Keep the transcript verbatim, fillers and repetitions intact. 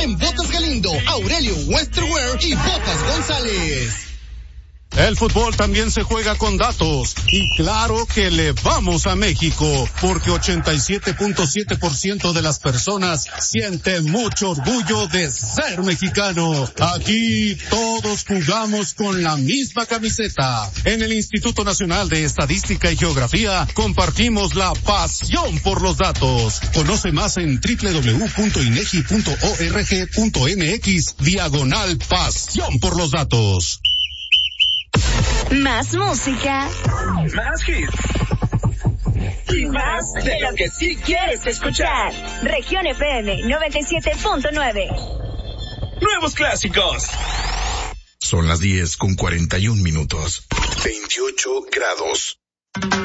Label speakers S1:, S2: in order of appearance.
S1: en Botas Galindo, Aurelio Westerwear y Botas González.
S2: El fútbol también se juega con datos y claro que le vamos a México porque ochenta y siete punto siete por ciento de las personas siente mucho orgullo de ser mexicano. Aquí todos jugamos con la misma camiseta. En el Instituto Nacional de Estadística y Geografía compartimos la pasión por los datos. Conoce más en doble u doble u doble u punto inegi punto org punto mx diagonal pasión por los datos.
S3: Más música.
S4: Más hits. Y más de lo que sí quieres escuchar.
S3: Región F M noventa y siete punto nueve.
S4: Nuevos clásicos.
S5: Son las diez con cuarenta y un minutos. veintiocho grados.